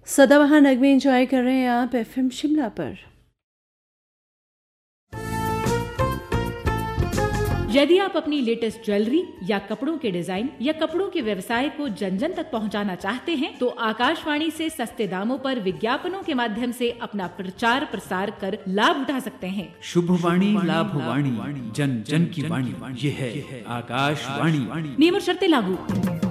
सदाबहार नगमे एंजॉय कर रहे हैं आप एफएम शिमला पर। यदि आप अपनी लेटेस्ट ज्वेलरी या कपड़ों के डिजाइन या कपड़ों के व्यवसाय को जन जन तक पहुंचाना चाहते हैं तो आकाशवाणी से सस्ते दामों पर विज्ञापनों के माध्यम से अपना प्रचार प्रसार कर लाभ उठा सकते हैं। शुभवाणी लाभवाणी, जन जन की वाणी, ये है आकाशवाणी। नियम और शर्तें लागू।